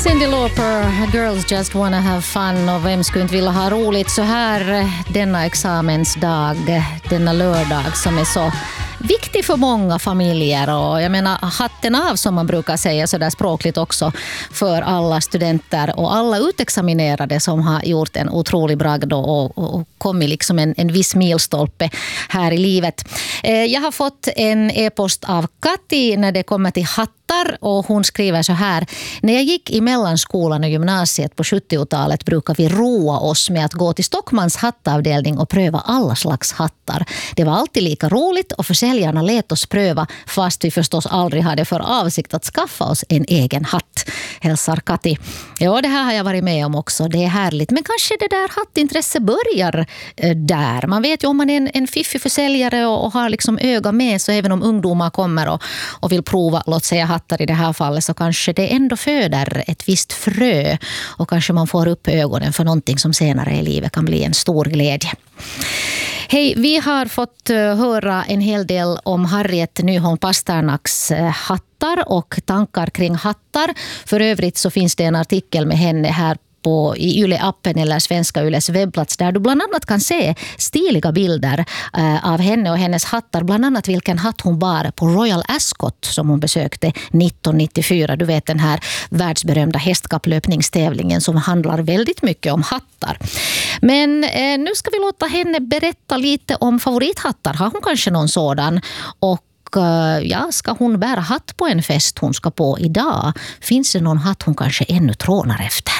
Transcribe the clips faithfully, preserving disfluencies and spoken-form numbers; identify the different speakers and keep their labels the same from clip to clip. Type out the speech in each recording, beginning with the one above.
Speaker 1: Cyndi Lauper, Girls Just Wanna Have Fun, och vem skulle inte vilja ha roligt så här denna examensdag, denna lördag som är så viktig för många familjer, och jag menar hatten av som man brukar säga så där språkligt också för alla studenter och alla utexaminerade som har gjort en otrolig bragd och, och, och kommit liksom en, en viss milstolpe här i livet. Eh, jag har fått en e-post av Kati när det kommer till hattar, och hon skriver så här: när jag gick i mellanskolan och gymnasiet på sjuttiotalet brukade vi roa oss med att gå till Stockmans hattavdelning och pröva alla slags hattar. Det var alltid lika roligt och försäljarna lät oss pröva fast vi förstås aldrig hade för avsikt att skaffa oss en egen hatt. Hälsar Kati. Ja, det här har jag varit med om också. Det är härligt. Men kanske det där hattintresse börjar eh, där. Man vet ju om man är en, en fiffig försäljare och, och har liksom öga med, så även om ungdomar kommer och, och vill prova, låt säga hattar i det här fallet, så kanske det ändå föder ett visst frö och kanske man får upp ögonen för någonting som senare i livet kan bli en stor glädje. Hej, vi har fått höra en hel del om Harriet Nyholm Pasternaks hattar och tankar kring hattar. För övrigt så finns det en artikel med henne här på, i Yle-appen eller Svenska Yles webbplats, där du bland annat kan se stiliga bilder eh, av henne och hennes hattar. Bland annat vilken hatt hon bar på Royal Ascot som hon besökte nittonhundranittiofyra. Du vet, den här världsberömda hästkapplöpningstävlingen som handlar väldigt mycket om hattar. Men eh, nu ska vi låta henne berätta lite om favorithattar. Har hon kanske någon sådan? Och ja, ska hon bära hatt på en fest hon ska på idag? Finns det någon hatt hon kanske ännu trånar efter?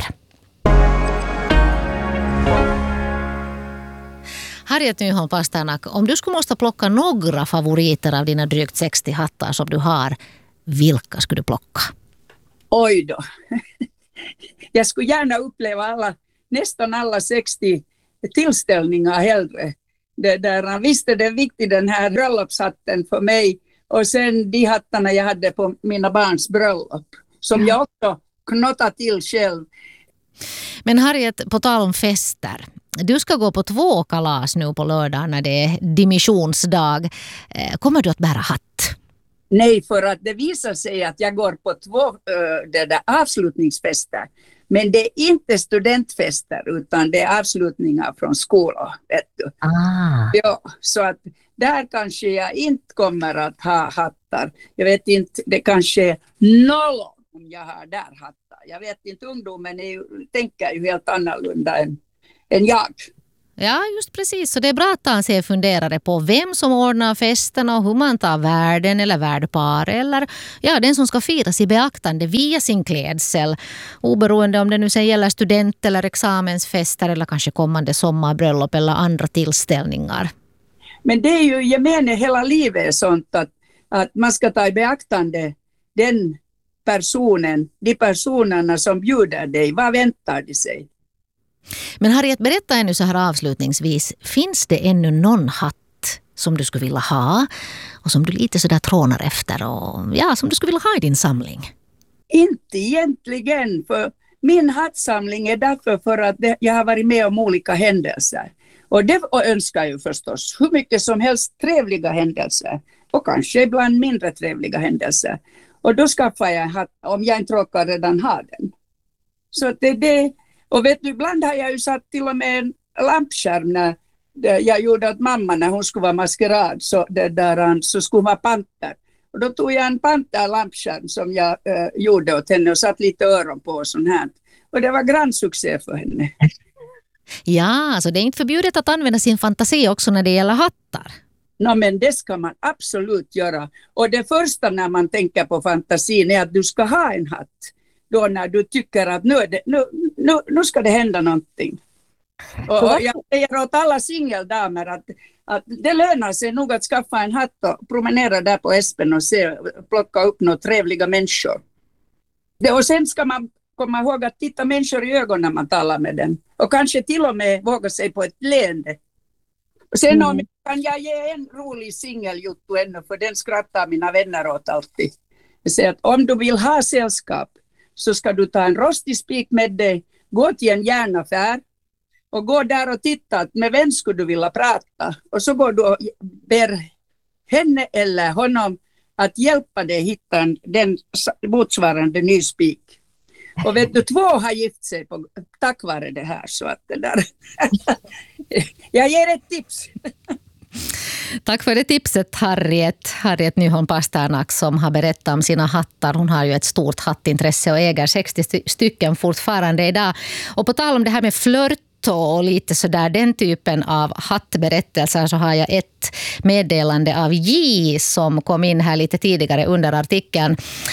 Speaker 1: Harriet Nyholm Pasternak, om du skulle måste plocka några favoriter av dina drygt sextio hattar som du har, vilka skulle du plocka?
Speaker 2: Oj då. Jag skulle gärna uppleva alla, nästan alla sextio tillställningar hellre. Det där, visst är det viktigt, den här bröllopshatten för mig, och sen de hattarna jag hade på mina barns bröllop som jag också knottade till själv.
Speaker 1: Men Harriet, på tal om fester, du ska gå på två kalas nu på lördag när det är dimissionsdag. Kommer du att bära hatt?
Speaker 2: Nej, för att det visar sig att jag går på två uh, det där avslutningsfester. Men det är inte studentfester utan det är avslutningar från skolan. Vet du.
Speaker 1: Ah.
Speaker 2: Ja, så att där kanske jag inte kommer att ha hattar. Jag vet inte, det kanske är noll om jag har där hattar. Jag vet inte, ungdomen är ju, tänker ju helt annorlunda än, än jag.
Speaker 1: Ja, just precis. Så det är bra att han ser funderare på vem som ordnar festen och hur man tar värden eller värdpar eller ja, den som ska firas i beaktande via sin klädsel. Oberoende om det nu sen gäller student- eller examensfester eller kanske kommande sommarbröllop eller andra tillställningar.
Speaker 2: Men det är ju, jag menar, hela livet sånt att, att man ska ta i beaktande den personen, de personerna som bjuder dig. Vad väntar de sig?
Speaker 1: Men Harriet, berätta ännu så här avslutningsvis. Finns det ännu någon hatt som du skulle vilja ha och som du lite sådär trånar efter och ja, som du skulle vilja ha i din samling?
Speaker 2: Inte egentligen, för min hattsamling är därför för att jag har varit med om olika händelser. Och det önskar jag förstås hur mycket som helst trevliga händelser och kanske ibland mindre trevliga händelser. Och då skaffar jag en hatt om jag inte råkar redan ha den. Så det är det. Och vet du, ibland har jag ju satt till och med en lampskärm när jag gjorde att mamma när hon skulle vara maskerad så, det där, så skulle vara panter. Och då tog jag en panterlampskärm som jag äh, gjorde åt henne och satt lite öron på och sånt här. Och det var grannsuccé för henne.
Speaker 1: Ja, så det är inte förbjudet att använda sin fantasi också när det gäller hattar?
Speaker 2: No, men det ska man absolut göra. Och det första när man tänker på fantasin är att du ska ha en hatt. Då när du tycker att nu, det, nu, nu, nu ska det hända någonting. Och, och jag säger åt alla singeldamer att, att det lönar sig nog att skaffa en hatt och promenera där på Espen och se, plocka upp några trevliga människor. Det, och sen ska man komma ihåg att titta människor i ögonen när man talar med dem. Och kanske till och med våga sig på ett leende. Och sen mm. om, kan jag ge en rolig singeljuttu ännu, för den skrattar mina vänner åt alltid. Jag säger att om du vill ha sällskap så ska du ta en rostig spik med dig, gå till en järnaffär och gå där och titta med vem skulle du vilja prata. Och så går du och ber henne eller honom att hjälpa dig hitta den motsvarande ny spik. Och vet du, två har gift sig på, tack vare det här. Så att det där. Jag ger ett tips.
Speaker 1: Tack för det tipset, Harriet. Harriet Nyholm Pasternak som har berättat om sina hattar. Hon har ju ett stort hattintresse och äger sextio stycken fortfarande idag. Och på tal om det här med flört och lite sådär den typen av hattberättelser, så har jag ett meddelande av J som kom in här lite tidigare under artikeln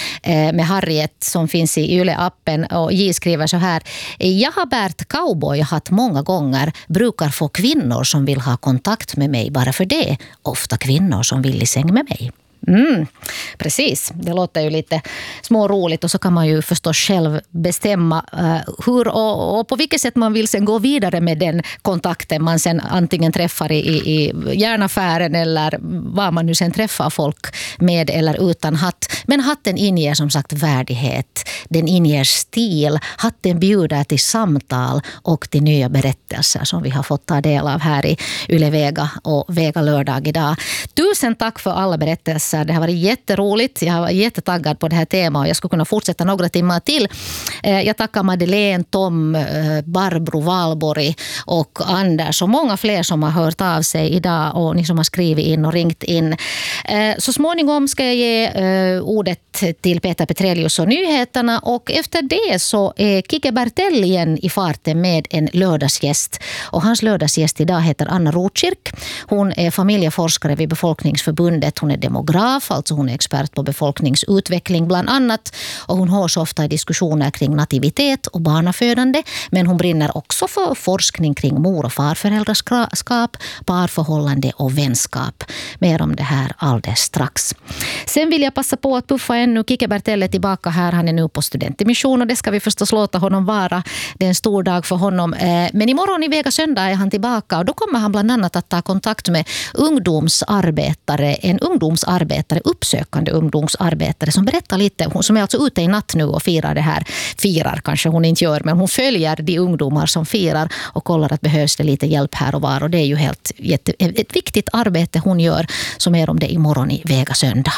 Speaker 1: med Harriet som finns i Yle-appen, och J skriver så här: jag har bärt cowboyhatt många gånger, brukar få kvinnor som vill ha kontakt med mig bara för det, ofta kvinnor som vill i säng med mig. Mm, precis, det låter ju lite småroligt, och så kan man ju förstås själv bestämma uh, hur och, och på vilket sätt man vill sen gå vidare med den kontakten man sen antingen träffar i, i, i järnaffären eller var man nu sen träffar folk med eller utan hatt. Men hatten inger som sagt värdighet, den inger stil, hatten bjuder till samtal och till nya berättelser som vi har fått ta del av här i Yle Vega och Vega lördag idag. Tusen tack för alla berättelser. Det har varit jätteroligt. Jag var jättetaggad på det här temat och jag skulle kunna fortsätta några timmar till. Jag tackar Madeleine, Tom, Barbro, Valborg och Anders och många fler som har hört av sig idag och ni som har skrivit in och ringt in. Så småningom ska jag ge ordet till Peter Petrelius och nyheterna, och efter det så är Kike Bertell igen i farten med en lördagsgäst. Och hans lördagsgäst idag heter Anna Rotkirk. Hon är familjeforskare vid Befolkningsförbundet. Hon är demograf, alltså hon är expert på befolkningsutveckling bland annat, och hon hörs ofta i diskussioner kring nativitet och barnafödande, men hon brinner också för forskning kring mor- och farföräldraskap, parförhållande och vänskap. Mer om det här alldeles strax. Sen vill jag passa på att puffa ännu. Kike Bertell är tillbaka här. Han är nu på studentmission och det ska vi förstås låta honom vara. Det är en stor dag för honom. Men imorgon i Vega söndag är han tillbaka och då kommer han bland annat att ta kontakt med ungdomsarbetare, en ungdomsarbetare, uppsökande ungdomsarbetare som berättar lite, hon som är alltså ute i natt nu och firar det här. Firar kanske hon inte gör, men hon följer de ungdomar som firar och kollar att behövs det lite hjälp här och var, och det är ju helt jätte, ett viktigt arbete hon gör, som är om det imorgon i Vega söndag.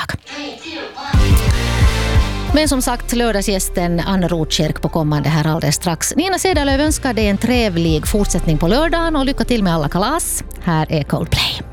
Speaker 1: Men som sagt, lördagsgästen Anna Rotkirk på kommande här alldeles strax. Nina Cederlöv önskar dig en trevlig fortsättning på lördagen och lycka till med alla kalas. Här är Coldplay.